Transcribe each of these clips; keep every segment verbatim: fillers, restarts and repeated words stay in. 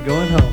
going home.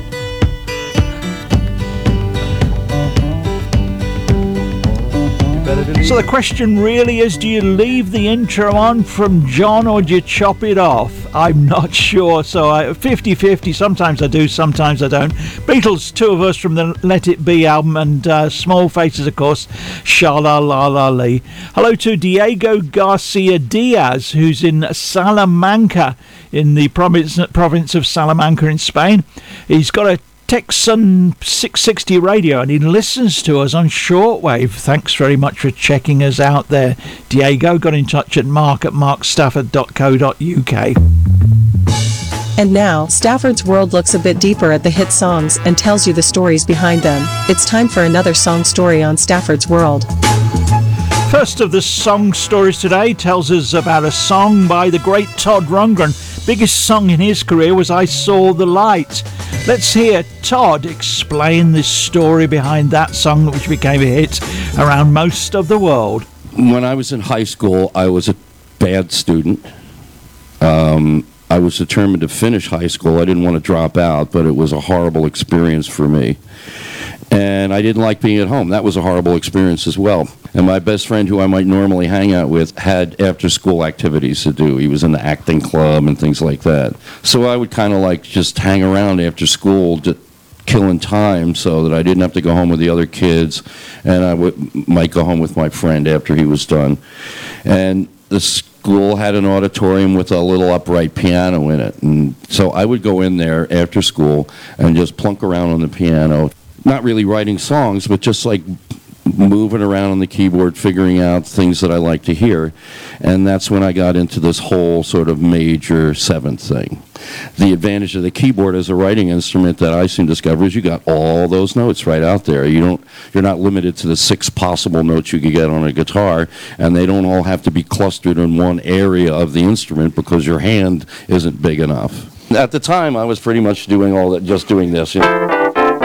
So the question really is, do you leave the intro on from John or do you chop it off? I'm not sure, so I, fifty-fifty, sometimes I do, sometimes I don't. Beatles, Two of Us from the Let It Be album, and uh, Small Faces, of course, Sha-La-La-La-Lee. Hello to Diego Garcia Diaz, who's in Salamanca, in the province, province of Salamanca in Spain. He's got a Texan six sixty radio and he listens to us on shortwave. Thanks very much for checking us out there, Diego. Got in touch at mark at mark stafford dot co dot uk. And now, Stafford's World looks a bit deeper at the hit songs and tells you the stories behind them. It's time for another song story on Stafford's World. First of the song stories today tells us about a song by the great Todd Rundgren. Biggest song in his career was I Saw the Light. Let's hear Todd explain the story behind that song, which became a hit around most of the world. When I was in high school, I was a bad student. Um, I was determined to finish high school. I didn't want to drop out, but it was a horrible experience for me. And I didn't like being at home. That was a horrible experience as well. And my best friend, who I might normally hang out with, had after-school activities to do. He was in the acting club and things like that. So I would kind of like just hang around after school, to, killing time so that I didn't have to go home with the other kids, and I would, might go home with my friend after he was done. And the school had an auditorium with a little upright piano in it. And so I would go in there after school and just plunk around on the piano, not really writing songs, but just like moving around on the keyboard, figuring out things that I like to hear. And that's when I got into this whole sort of major seventh thing. The advantage of the keyboard as a writing instrument that I soon discovered is you got all those notes right out there. You don't, you're not limited to the six possible notes you could get on a guitar, and they don't all have to be clustered in one area of the instrument because your hand isn't big enough. At the time, I was pretty much doing all that, just doing this, you know.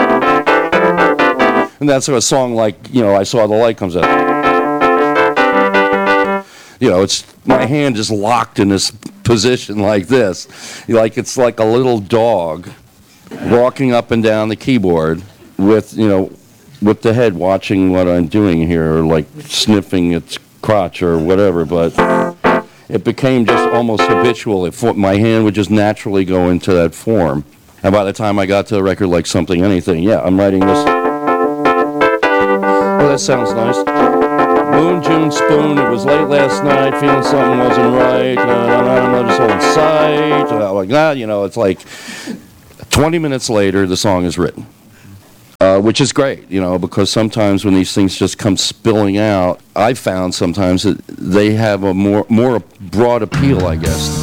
And that's a song like, you know, I Saw the Light comes out. You know, it's, my hand is locked in this position like this. Like, it's like a little dog walking up and down the keyboard with, you know, with the head watching what I'm doing here, or like sniffing its crotch or whatever. But it became just almost habitual. It, my hand would just naturally go into that form. And by the time I got to a record like Something Anything, yeah, I'm writing this. Oh, that sounds nice. Moon, June, Spoon, it was late last night, feeling something wasn't right, uh, another soul in sight, uh, like that, you know, it's like twenty minutes later, the song is written. Uh, which is great, you know, because sometimes when these things just come spilling out, I found sometimes that they have a more, more broad appeal, I guess.